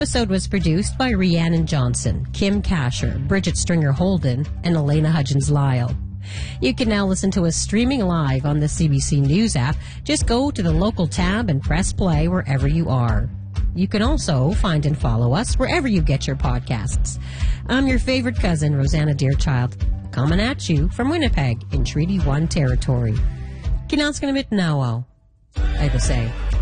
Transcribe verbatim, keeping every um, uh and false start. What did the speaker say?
Episode was produced by Rhiannon Johnson, Kim Casher, Bridget Stringer Holden, and Elena Hudgens-Lyle. You can now listen to us streaming live on the C B C News app. Just go to the local tab and press play wherever you are. You can also find and follow us wherever you get your podcasts. I'm your favorite cousin, Rosanna Deerchild, coming at you from Winnipeg in Treaty one territory. Kinaskan mit nawaw, I would say.